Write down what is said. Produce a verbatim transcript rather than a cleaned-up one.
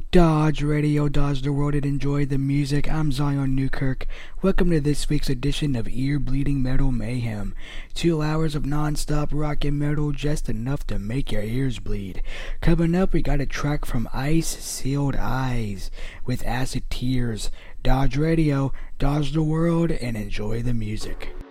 Dodge Radio, dodge the world and enjoy the music. I'm Zion Newkirk. Welcome to this week's edition of Ear Bleeding Metal Mayhem. Two hours of non-stop rock and metal, just enough to make your ears bleed. Coming up, we got a track from Ice Sealed Eyes with Acid Tears. Dodge Radio, dodge the world, and enjoy the music.